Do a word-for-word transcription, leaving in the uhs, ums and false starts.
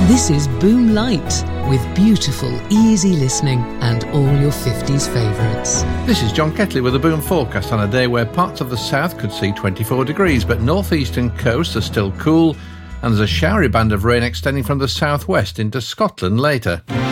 This is Boom Light, with beautiful, easy listening and all your fifties favourites. This is John Ketley with a Boom forecast on a day where parts of the south could see twenty-four degrees, but northeastern coasts are still cool, and there's a showery band of rain extending from the southwest into Scotland later.